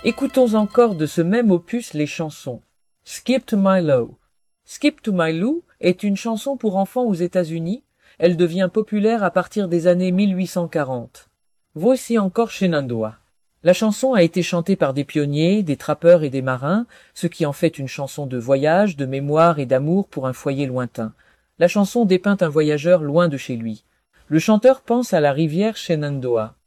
Écoutons encore de ce même opus les chansons. Skip to My Lou. Skip to My Lou est une chanson pour enfants aux États-Unis. Elle devient populaire à partir des années 1840. Voici encore Shenandoah. La chanson a été chantée par des pionniers, des trappeurs et des marins, ce qui en fait une chanson de voyage, de mémoire et d'amour pour un foyer lointain. La chanson dépeint un voyageur loin de chez lui. Le chanteur pense à la rivière Shenandoah.